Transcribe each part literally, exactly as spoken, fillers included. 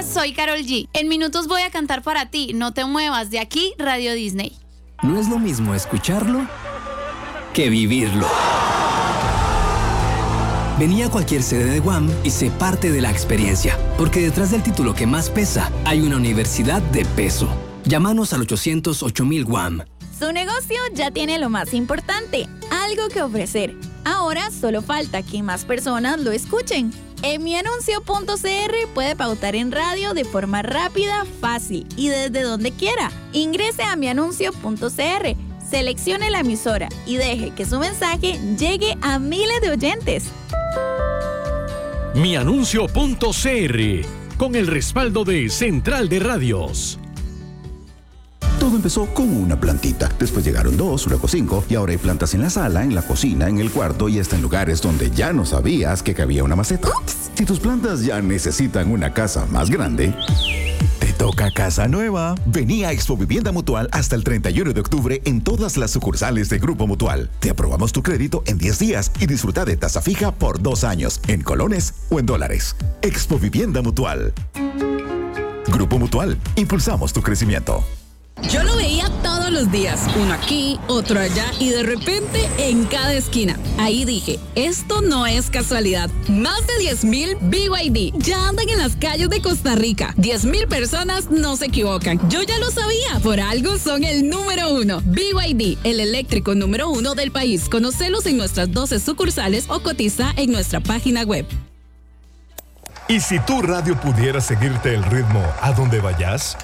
soy Karol G. En minutos voy a cantar para ti. No te muevas de aquí, Radio Disney. No es lo mismo escucharlo que vivirlo. Vení a cualquier sede de U A M y sé parte de la experiencia, porque detrás del título que más pesa hay una universidad de peso. Llámanos al ochocientos ocho mil U A M. Su negocio ya tiene lo más importante, algo que ofrecer. Ahora solo falta que más personas lo escuchen. En mianuncio punto c r puede pautar en radio de forma rápida, fácil y desde donde quiera. Ingrese a mianuncio punto c r, seleccione la emisora y deje que su mensaje llegue a miles de oyentes. mianuncio punto c r, con el respaldo de Central de Radios. Todo empezó con una plantita, después llegaron dos, luego cinco, y ahora hay plantas en la sala, en la cocina, en el cuarto y hasta en lugares donde ya no sabías que cabía una maceta. ¡Ups! Si tus plantas ya necesitan una casa más grande, te toca casa nueva. Vení a Expo Vivienda Mutual hasta el treinta y uno de octubre en todas las sucursales de Grupo Mutual. Te aprobamos tu crédito en diez días y disfruta de tasa fija por dos años, en colones o en dólares. Expo Vivienda Mutual. Grupo Mutual, impulsamos tu crecimiento. Yo lo veía todos los días, uno aquí, otro allá y de repente en cada esquina. Ahí dije, esto no es casualidad. Más de diez mil B Y D ya andan en las calles de Costa Rica. diez mil personas no se equivocan. Yo ya lo sabía, por algo son el número uno. B Y D, el eléctrico número uno del país. Conocelos en nuestras doce sucursales o cotiza en nuestra página web. ¿Y si tu radio pudiera seguirte el ritmo a donde vayas?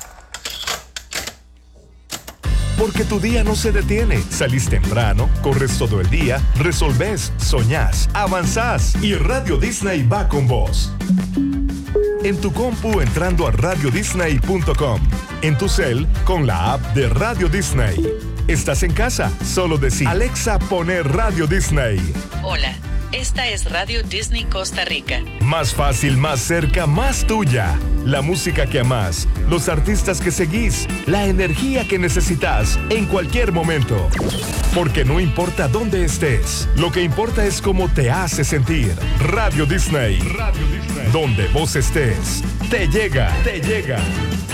Porque tu día no se detiene. Salís temprano, corres todo el día, resolvés, soñás, avanzás y Radio Disney va con vos. En tu compu entrando a radio disney punto com. En tu cel con la app de Radio Disney. Estás en casa, solo decí Alexa, poner Radio Disney. Hola, esta es Radio Disney Costa Rica. Más fácil, más cerca, más tuya. La música que amás, los artistas que seguís, la energía que necesitas en cualquier momento. Porque no importa dónde estés, lo que importa es cómo te hace sentir. Radio Disney. Radio Disney. Donde vos estés, te llega, te llega.